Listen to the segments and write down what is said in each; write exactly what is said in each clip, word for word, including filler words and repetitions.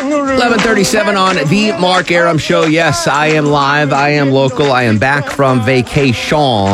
eleven thirty-seven on the Mark Arum Show. Yes, I am live. I am local. I am back from vacation.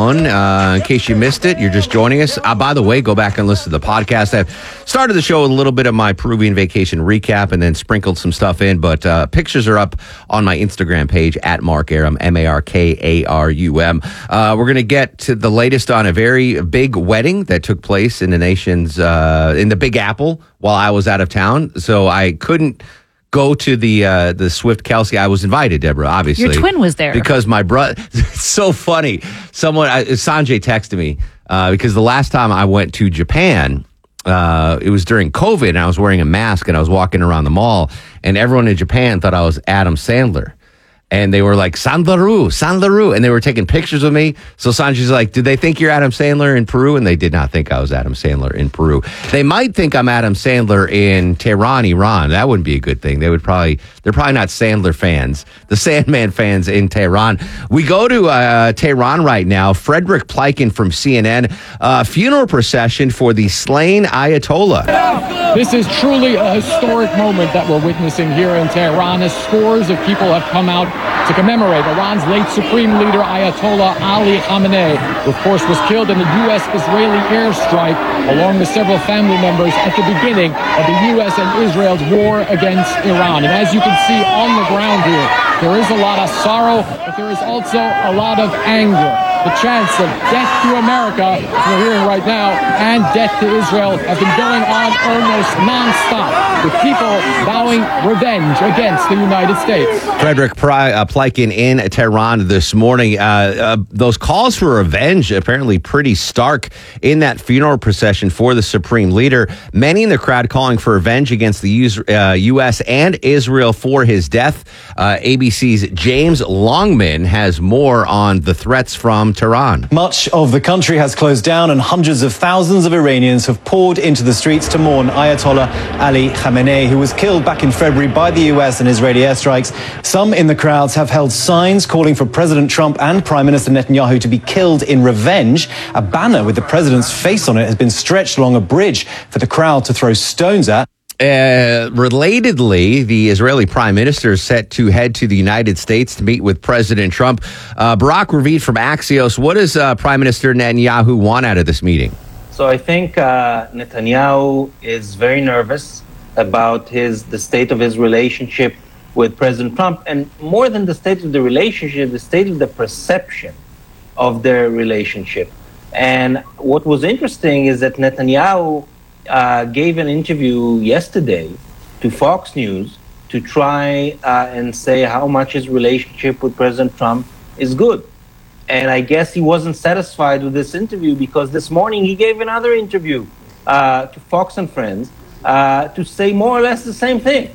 Uh, in case you missed it, you're just joining us. Uh, by the way, go back and listen to the podcast. I've started the show with a little bit of my Peruvian vacation recap and then sprinkled some stuff in. But uh, pictures are up on my Instagram page at Mark Arum, M A R K A R U M. Uh, we're going to get to the latest on a very big wedding that took place in the nation's, uh, in the Big Apple while I was out of town. So I couldn't go to the uh, the Swift Kelsey. I was invited, Deborah, obviously. Your twin was there. Because my brother, it's so funny. Someone, uh, Sanjay texted me uh, because the last time I went to Japan, uh, it was during COVID and I was wearing a mask and I was walking around the mall and everyone in Japan thought I was Adam Sandler. And they were like, Sandlaru, Sandlaru. And they were taking pictures of me. So Sanjay's like, did they think you're Adam Sandler in Peru? And they did not think I was Adam Sandler in Peru. They might think I'm Adam Sandler in Tehran, Iran. That wouldn't be a good thing. They would probably, they're probably not Sandler fans, the Sandman fans in Tehran. We go to uh, Tehran right now. Frederick Pleiken from C N N. Uh, funeral procession for the slain Ayatollah. This is truly a historic moment that we're witnessing here in Tehran as scores of people have come out to commemorate Iran's late supreme leader Ayatollah Ali Khamenei, who of course was killed in the U S-Israeli airstrike along with several family members at the beginning of the U S and Israel's war against Iran. And as you can see on the ground here, there is a lot of sorrow, but there is also a lot of anger. The chants of death to America, as we're hearing right now, and death to Israel have been going on almost nonstop, with people vowing revenge against the United States. Frederick Pleiken in Tehran this morning. Uh, uh, those calls for revenge apparently pretty stark in that funeral procession for the supreme leader. Many in the crowd calling for revenge against the U S and Israel for his death. Uh, A B C's James Longman has more on the threats from Tehran. Much of the country has closed down and hundreds of thousands of Iranians have poured into the streets to mourn Ayatollah Ali Khamenei, who was killed back in February by the U S and Israeli airstrikes. Some in the crowds have held signs calling for President Trump and Prime Minister Netanyahu to be killed in revenge. A banner with the president's face on it has been stretched along a bridge for the crowd to throw stones at. Uh, relatedly, the Israeli prime minister is set to head to the United States to meet with President Trump. Uh, Barak Ravid from Axios, what does uh, Prime Minister Netanyahu want out of this meeting? So I think uh, Netanyahu is very nervous about his the state of his relationship with President Trump, and more than the state of the relationship, the state of the perception of their relationship. And what was interesting is that Netanyahu Uh, gave an interview yesterday to Fox News to try uh, and say how much his relationship with President Trump is good. And I guess he wasn't satisfied with this interview because this morning he gave another interview uh, to Fox and Friends uh, to say more or less the same thing,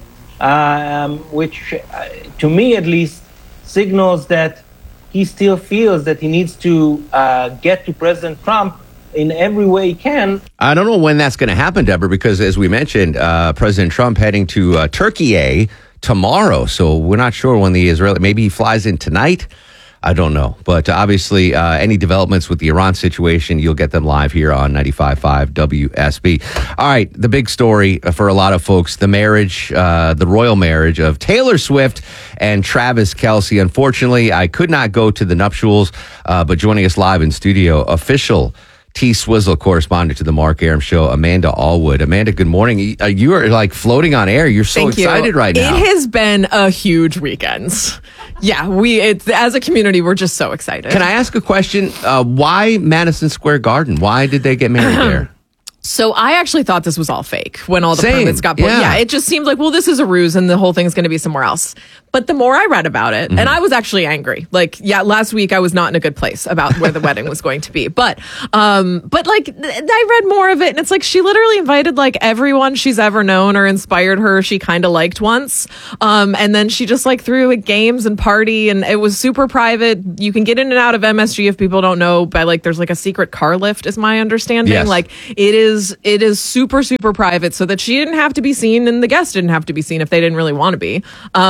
um, which uh, to me at least signals that he still feels that he needs to uh, get to President Trump in every way he can. I don't know when that's going to happen, Deborah, because as we mentioned, uh, President Trump heading to uh, Turkey A tomorrow. So we're not sure when the Israeli, maybe he flies in tonight. I don't know. But obviously, uh, any developments with the Iran situation, you'll get them live here on ninety-five point five W S B. All right, the big story for a lot of folks, the marriage, uh, the royal marriage of Taylor Swift and Travis Kelce. Unfortunately, I could not go to the nuptials, uh, but joining us live in studio, official T-Swizzle correspondent to the Mark Arum Show, Amanda Allwood. Amanda, good morning. You are like floating on air. You're so Thank excited you. right now. It has been a huge weekend. Yeah, we it's, as a community, we're just so excited. Can I ask a question? Uh, why Madison Square Garden? Why did they get married there? So I actually thought this was all fake when all the Same. permits got pulled. Yeah. yeah, it just seemed like, well, this is a ruse and the whole thing's going to be somewhere else. But the more I read about it, mm-hmm. and I was actually angry. Like, yeah, last week I was not in a good place about where the wedding was going to be. But, um, but like, I read more of it, and it's like she literally invited like everyone she's ever known or inspired her. She kind of liked once, um, and then she just like threw like, games and party, and it was super private. You can get in and out of M S G if people don't know. By like, there's like a secret car lift, is my understanding. Yes. Like, it is, it is super super private, so that she didn't have to be seen, and the guests didn't have to be seen if they didn't really want to be. Um, so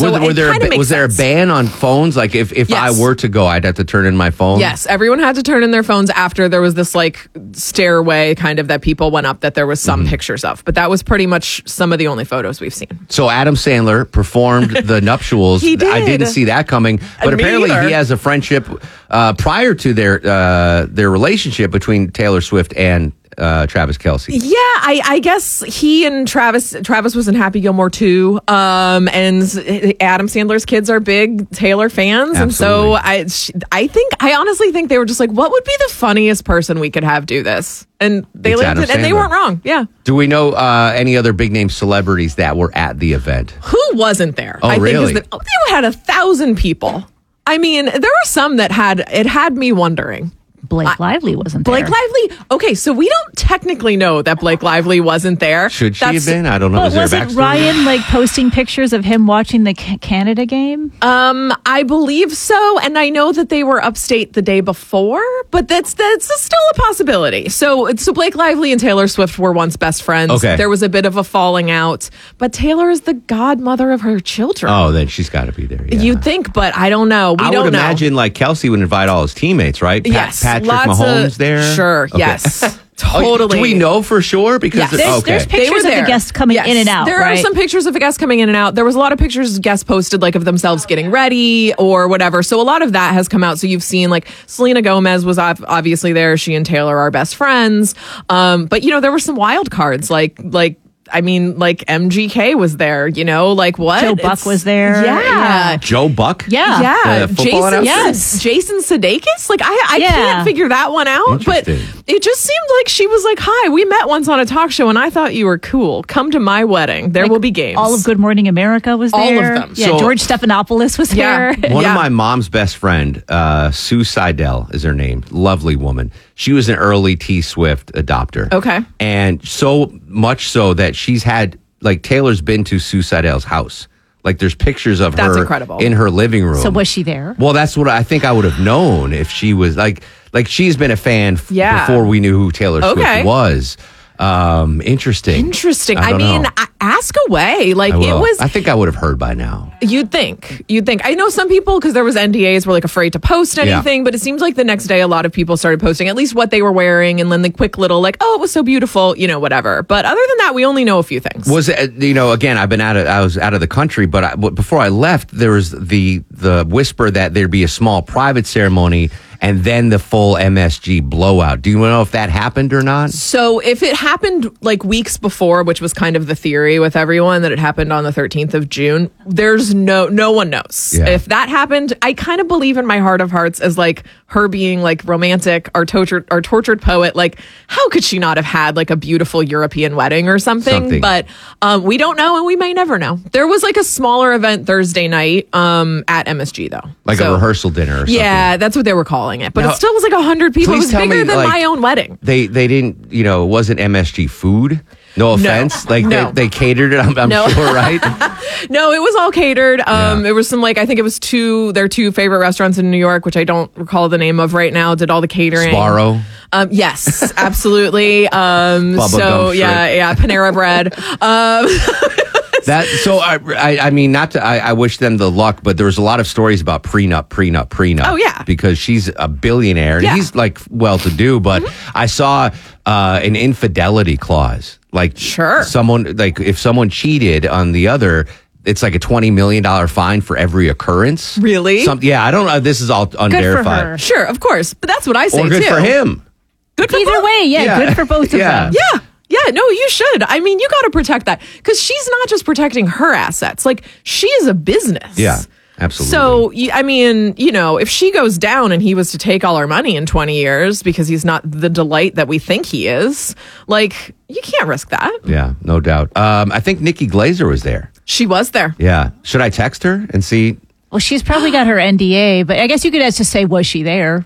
So were, were it there kind a, of makes was there a sense. ban on phones? Like if, if Yes. I were to go, I'd have to turn in my phone. Yes, everyone had to turn in their phones after there was this like stairway kind of that people went up that there was some Mm-hmm. pictures of. But that was pretty much some of the only photos we've seen. So Adam Sandler performed the nuptials. He I did. didn't see that coming, but Me apparently either. he has a friendship uh, prior to their uh, their relationship between Taylor Swift and uh, Travis Kelce. Yeah, I, I guess he and Travis Travis was in Happy Gilmore too. Um, and Adam Sandler's kids are big Taylor fans, and so I I think I honestly think they were just like, what would be the funniest person we could have do this? And they It's lived Adam it, and they Sandler. weren't wrong. Yeah. Do we know uh, any other big name celebrities that were at the event? Who wasn't there? Oh, I think really? is the, oh, they had a thousand people. I mean, there were some that had it had me wondering. Blake Lively wasn't there. Blake Lively. Okay, so we don't technically know that Blake Lively wasn't there. Should she That's- have been? I don't know. But Was there a wasn't backstory? Ryan like posting pictures of him watching the Ca- Canada game? Um, I believe so, and I know that they were upstate the day before, but that's that's still a possibility. So, so Blake Lively and Taylor Swift were once best friends. Okay. There was a bit of a falling out, but Taylor is the godmother of her children. Oh, then she's got to be there. Yeah. You'd think, but I don't know. We I don't would know. imagine like Kelsey would invite all his teammates, right? Pat- Yes, Patrick lots Mahomes of, there. Sure, Okay. yes, Oh, totally. do we know for sure? Because Yes. the- There's- okay. there's They pictures were of the there. guests coming Yes. in and out, There right? are some pictures of the guests coming in and out. There was a lot of pictures guests posted like of themselves getting ready or whatever. So a lot of that has come out. So you've seen like Selena Gomez was ob- obviously there. She and Taylor are best friends. Um, but you know, there were some wild cards like like I mean, like M G K was there, you know, like what? Joe Buck It's- was there. Yeah. Yeah. Joe Buck? Yeah. Yeah, The football Jason. announcer? Yes, Jason Sudeikis. Like I, I Yeah. can't figure that one out. But Interesting. it just seemed like she was like, "Hi, we met once on a talk show, and I thought you were cool. Come to my wedding. There will be games." All of Good Morning America was All of there. them. Yeah, So- George Stephanopoulos was Yeah. there. One Yeah. of my mom's best friend, uh, Sue Seidel is her name. Lovely woman. She was an early T Swift adopter. Okay. And so much so that she's had, like, Taylor's been to Sue Seidel's house. Like, there's pictures of That's her incredible. in her living room. So was she there? Well, that's what I think I would have known if she was like, like she's been a fan f- Yeah. before we knew who Taylor Okay. Swift was. Um, interesting. Interesting. I, don't mean, know. I, ask away. Like I it will. was. I think I would have heard by now. You'd think. You'd think. I know some people, because there was N D As, were like afraid to post anything, but it seems like the next day a lot of people started posting at least what they were wearing and then the quick little like, oh, it was so beautiful, you know, whatever. But other than that, we only know a few things. Was it, you know, again, I've been out of, I was out of the country, but I, but before I left, there was the the whisper that there'd be a small private ceremony and then the full M S G blowout. Do you know if that happened or not? So if it happened like weeks before, which was kind of the theory with everyone that it happened on the thirteenth of June, there's no no one knows. Yeah. If that happened, I kind of believe in my heart of hearts as like her being like romantic, our tortured our tortured poet. Like, how could she not have had like a beautiful European wedding or something? Something. But um, we don't know, and we may never know. There was like a smaller event Thursday night um, at M S G though, Like a So- rehearsal dinner or something? Yeah, that's what they were calling it. But Now, it still was like a hundred people. It please was tell bigger me, than like, my own wedding. They they didn't, you know, it wasn't M S G food. No offense. Like No. they, they catered it, I'm, I'm No. sure, right? No, it was all catered. Um, Yeah. It was some like I think it was two their two favorite restaurants in New York, which I don't recall the name of right now. Did all the catering. Sbarro. Um, yes, absolutely. Um, Bubba so gum yeah, shrimp. yeah, Panera Bread. Um, That so I, I I mean not to I, I wish them the luck, but there was a lot of stories about prenup, prenup, prenup. Oh, yeah. because she's a billionaire and Yeah. he's like well to do. But Mm-hmm. I saw uh, an infidelity clause, like Sure. someone like if someone cheated on the other. It's like a twenty million dollars fine for every occurrence. Really? Some, yeah, I don't know. This is all unverified. her. sure, of course, but that's what I say Or good too. for him. Good for Either both. way, yeah, Yeah. good for both of Yeah. them. Yeah. Yeah, no, you should. I mean, you got to protect that because she's not just protecting her assets. Like, she is a business. Yeah, absolutely. So, y- I mean, you know, if she goes down and he was to take all her money in twenty years because he's not the delight that we think he is, like, you can't risk that. Yeah, no doubt. Um, I think Nikki Glazer was there. She was there. Yeah. Should I text her and see? Well, she's probably got her N D A, but I guess you could just say, was she there?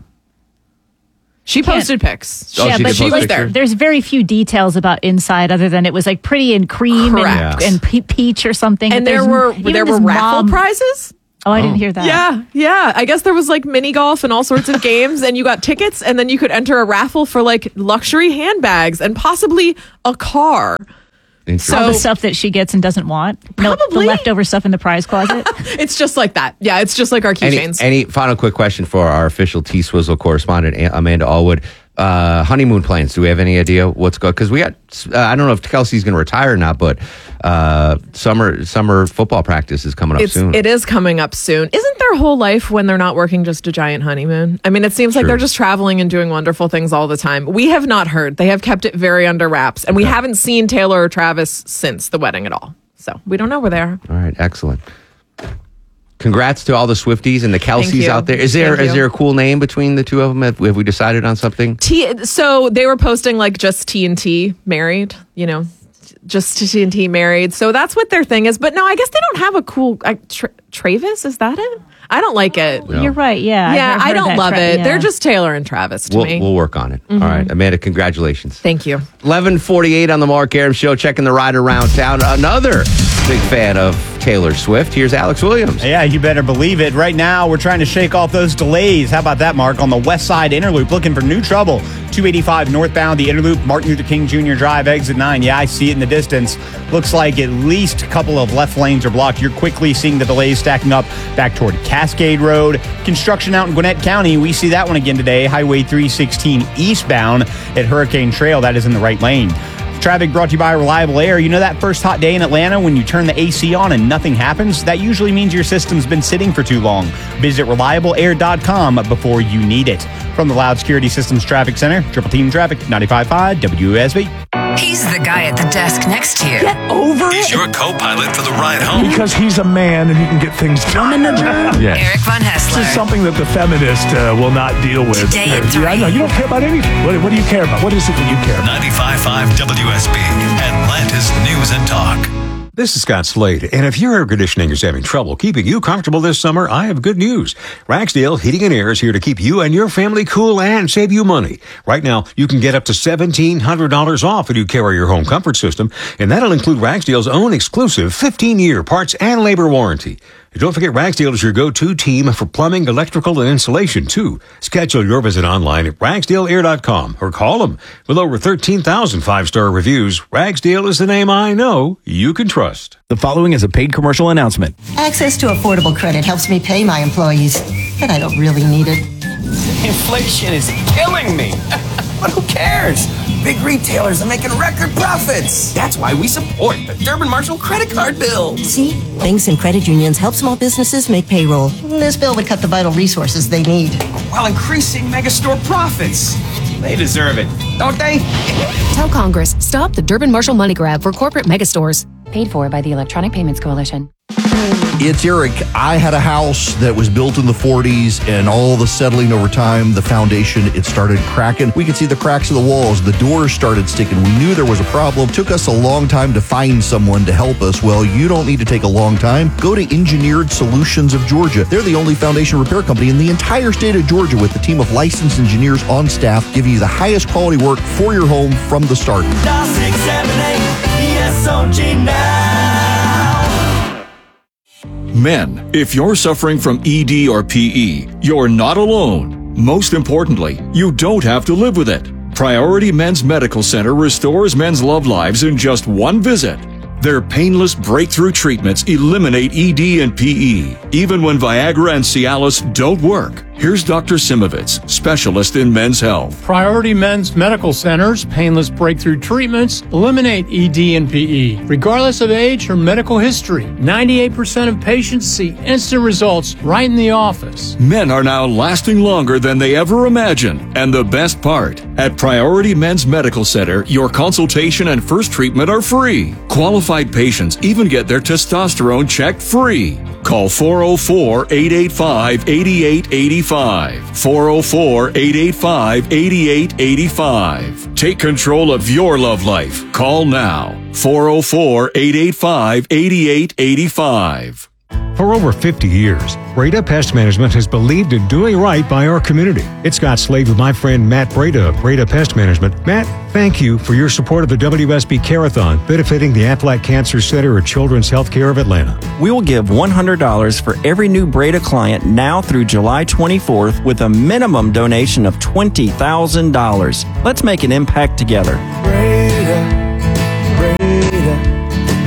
She Can't- posted pics. Oh, yeah, she but did she post was picture? there. There's very few details about inside, other than it was like pretty and cream and, Correct. and pe- peach or something. And But there there's- were even there were this raffle mom- prizes. Oh, I didn't hear that. Yeah, yeah. I guess there was like mini golf and all sorts of games, and you got tickets, and then you could enter a raffle for like luxury handbags and possibly a car. Interesting. All So- the stuff that she gets and doesn't want. No, the Probably. leftover stuff in the prize closet. It's just like that. Yeah, it's just like our Any, keychains. any final quick question for our official T-Swizzle correspondent, A- Amanda Allwood. Uh, honeymoon plans. Do we have any idea what's going? Because we got, uh, I don't know if Kelsey's going to retire or not, but uh, summer summer football practice is coming up It's, soon. it is coming up soon. Isn't their whole life when they're not working just a giant honeymoon? I mean, it seems like True. they're just traveling and doing wonderful things all the time. We have not heard. They have kept it very under wraps. And we haven't seen Taylor or Travis since the wedding at all. So we don't know where they are. All right, excellent. Congrats to all the Swifties and the Kelseys you. out there. Is there Thank is you. there a cool name between the two of them? Have, have we decided on something? T- so they were posting like just T N T married, you know, just T N T married. So that's what their thing is. But no, I guess they don't have a cool uh, tra- Travis. Is that it? I don't like it. No. You're right. Yeah. Yeah, I've I heard don't that love tra- it. yeah. They're just Taylor and Travis to We'll, me. we'll work on it. All right, Amanda, congratulations. Thank you. eleven forty-eight on the Mark Aram Show, checking the ride around town. Another big fan of Taylor Swift. Here's Alex Williams. Yeah, you better believe it. Right now, we're trying to shake off those delays. How about that, Mark? On the West Side Interloop, looking for new trouble. two eighty-five northbound, the Interloop, Martin Luther King Junior Drive, exit nine. Yeah, I see it in the distance. Looks like at least a couple of left lanes are blocked. You're quickly seeing the delays stacking up back toward Cascade Road. Construction out in Gwinnett County. We see that one again today. Highway three sixteen eastbound at Hurricane Trail. That is in the right lane. Traffic brought to you by Reliable Air. You know that first hot day in Atlanta when you turn the A C on and nothing happens? That usually means your system's been sitting for too long. Visit reliable air dot com before you need it. From the Loud Security Systems Traffic Center, Triple Team Traffic, ninety-five point five W S B. He's the guy at the desk next to you. Over He's it. your co-pilot for the ride home. Because he's a man and he can get things done. Yes. Eric Von This Hessler. is something that the feminist uh, will not deal with. Today at Yeah, I know. three. You don't care about anything. What, what do you care about? What is it that you care about? ninety-five point five W S B, Atlanta's News and Talk. This is Scott Slade, and if your air conditioning is having trouble keeping you comfortable this summer, I have good news. Ragsdale Heating and Air is here to keep you and your family cool and save you money. Right now, you can get up to seventeen hundred dollars off if you carry your home comfort system, and that'll include Ragsdale's own exclusive fifteen-year parts and labor warranty. And don't forget, Ragsdale is your go-to team for plumbing, electrical, and insulation, too. Schedule your visit online at ragsdale air dot com or call them. With over thirteen thousand five-star reviews, Ragsdale is the name I know you can trust. The following is a paid commercial announcement. Access to affordable credit helps me pay my employees, but I don't really need it. Inflation is killing me. But who cares? Big retailers are making record profits. That's why we support the Durbin Marshall credit card bill. See? Banks and credit unions help small businesses make payroll. This bill would cut the vital resources they need. While increasing megastore profits. They deserve it, don't they? Tell Congress, stop the Durbin Marshall money grab for corporate megastores. Paid for by the Electronic Payments Coalition. It's Eric. I had a house that was built in the forties, and all the settling over time, the foundation, it started cracking. We could see the cracks of the walls. The doors started sticking. We knew there was a problem. It took us a long time to find someone to help us. Well, you don't need to take a long time. Go to Engineered Solutions of Georgia. They're the only foundation repair company in the entire state of Georgia with a team of licensed engineers on staff giving you the highest quality work for your home from the start. Dial six seven eight E S O G now. Men, if you're suffering from E D or P E, you're not alone. Most importantly, you don't have to live with it. Priority Men's Medical Center restores men's love lives in just one visit. Their painless breakthrough treatments eliminate E D and P E, even when Viagra and Cialis don't work. Here's Doctor Simovitz, specialist in men's health. Priority Men's Medical Center's painless breakthrough treatments eliminate E D and P E, regardless of age or medical history. ninety-eight percent of patients see instant results right in the office. Men are now lasting longer than they ever imagined. And the best part, at Priority Men's Medical Center, your consultation and first treatment are free. Qualified patients even get their testosterone checked free. Call four oh four, eight eight five, eight eight eight five. four oh four, eight eight five, eight eight eight five. Take control of your love life. Call now. four oh four, eight eight five, eight eight eight five. For over fifty years, Breda Pest Management has believed in doing right by our community. It's Scott Slade with my friend Matt Breda of Breda Pest Management. Matt, thank you for your support of the W S B Care-a-thon, benefiting the Aflac Cancer Center at Children's Healthcare of Atlanta. We will give one hundred dollars for every new Breda client now through July twenty-fourth with a minimum donation of twenty thousand dollars. Let's make an impact together. Breda, Breda.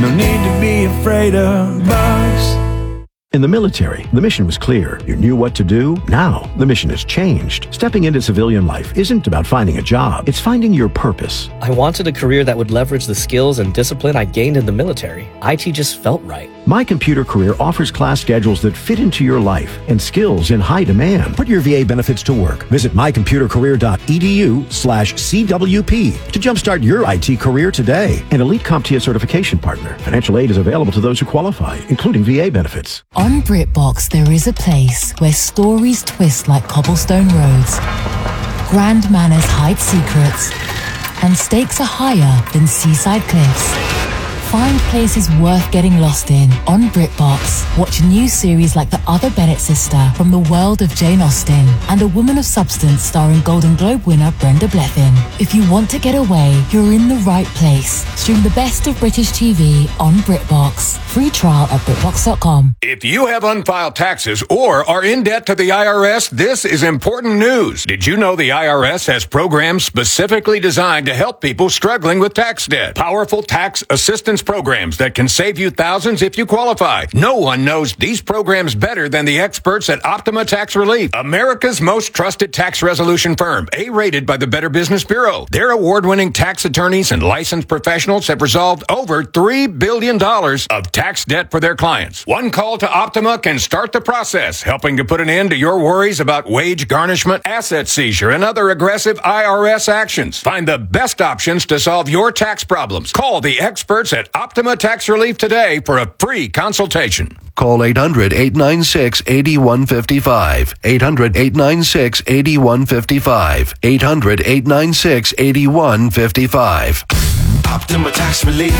No need to be afraid of bugs. In the military, the mission was clear. You knew what to do. Now, the mission has changed. Stepping into civilian life isn't about finding a job. It's finding your purpose. I wanted a career that would leverage the skills and discipline I gained in the military. I T just felt right. My Computer Career offers class schedules that fit into your life and skills in high demand. Put your V A benefits to work. Visit mycomputercareer.edu slash CWP to jumpstart your I T career today. An Elite CompTIA certification partner. Financial aid is available to those who qualify, including V A benefits. On BritBox, there is a place where stories twist like cobblestone roads, grand manners hide secrets, and stakes are higher than seaside cliffs. Find places worth getting lost in on BritBox. Watch new series like The Other Bennett Sister from the world of Jane Austen and A Woman of Substance starring Golden Globe winner Brenda Blethyn. If you want to get away, you're in the right place. Stream the best of British T V on BritBox. Free trial at BritBox dot com. If you have unfiled taxes or are in debt to the I R S, this is important news. Did you know the I R S has programs specifically designed to help people struggling with tax debt? Powerful tax assistance programs that can save you thousands if you qualify. No one knows these programs better than the experts at Optima Tax Relief, America's most trusted tax resolution firm, A-rated by the Better Business Bureau. Their award-winning tax attorneys and licensed professionals have resolved over three billion dollars of tax debt for their clients. One call to Optima can start the process, helping to put an end to your worries about wage garnishment, asset seizure, and other aggressive I R S actions. Find the best options to solve your tax problems. Call the experts at Optima Tax Relief today for a free consultation. Call eight hundred, eight nine six, eight one five five. eight hundred, eight nine six, eight one five five. eight hundred, eight nine six, eight one five five. Optima Tax Relief.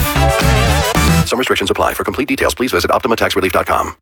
Some restrictions apply. For complete details, please visit optima tax relief dot com.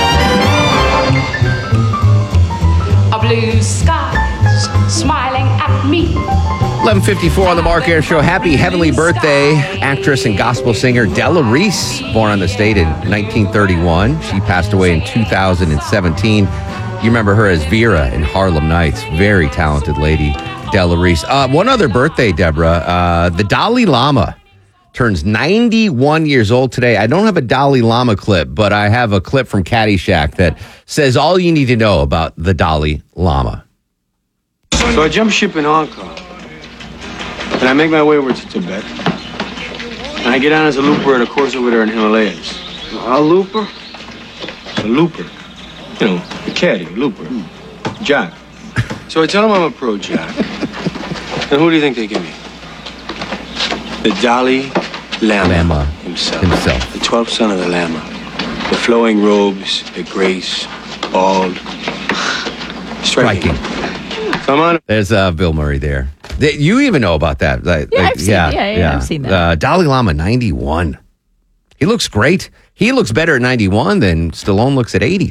A blue skies smiling at me. eleven fifty-four on the Mark Air Show. Happy heavenly birthday, actress and gospel singer Della Reese, born on the state in nineteen thirty-one. She passed away in two thousand seventeen. You remember her as Vera in Harlem Nights. Very talented lady, Della Reese. Uh, one other birthday, Deborah. Uh, the Dalai Lama turns ninety-one years old today. I don't have a Dalai Lama clip, but I have a clip from Caddyshack that says all you need to know about the Dalai Lama. So I jump ship in Hong Kong, and I make my way over to Tibet, and I get on as a looper at a course over there in Himalayas. A looper? A looper. You know, a caddy, a looper. Jack. So I tell them I'm a pro Jack. And who do you think they give me? The Dalai Lama, Lama himself. himself. The twelfth son of the Lama. The flowing robes, the grace, bald. Striking. Striking. So I'm on. There's uh, Bill Murray there. They, you even know about that. Like, Yeah, like, I've seen- yeah, yeah, I've seen that. Uh, Dalai Lama, ninety-one. He looks great. He looks better at ninety-one than Stallone looks at eighty.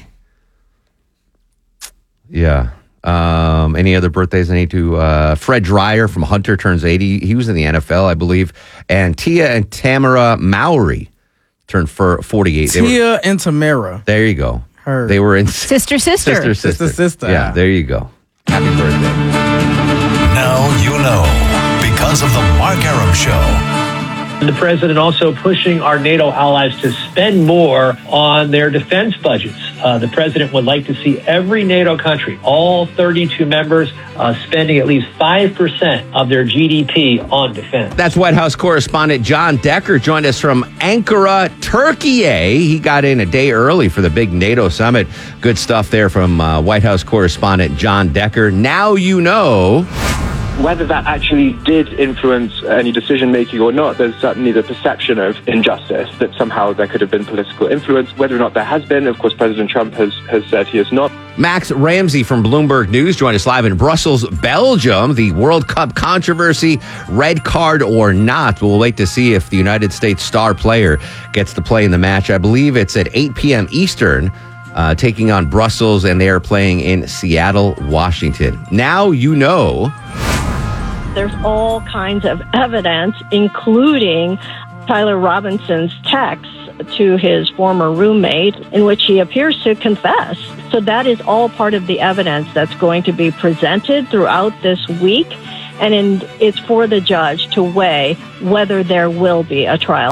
Yeah. Um, any other birthdays I need to? Uh, Fred Dreyer from Hunter turns eighty. He was in the N F L, I believe. And Tia and Tamara Mowry turned for forty-eight. They Tia were, and Tamara. there you go. Her. They were in Sister, sister. Sister, sister. Sister, sister. Yeah, there you go. Happy birthday. Now you know because of the Mark Arum Show. The president also pushing our NATO allies to spend more on their defense budgets. Uh, the president would like to see every NATO country, all thirty-two members, uh, spending at least five percent of their G D P on defense. That's White House correspondent John Decker joined us from Ankara, Turkey. He got in a day early for the big NATO summit. Good stuff there from uh, White House correspondent John Decker. Now you know. Whether that actually did influence any decision-making or not, there's certainly the perception of injustice, that somehow there could have been political influence. Whether or not there has been, of course, President Trump has, has said he has not. Max Ramsey from Bloomberg News joined us live in Brussels, Belgium. The World Cup controversy, red card or not. We'll wait to see if the United States star player gets to play in the match. I believe it's at eight p.m. Eastern, uh, taking on Brussels, and they are playing in Seattle, Washington. Now you know. There's all kinds of evidence, including Tyler Robinson's text to his former roommate, in which he appears to confess. So that is all part of the evidence that's going to be presented throughout this week. And in, it's for the judge to weigh whether there will be a trial.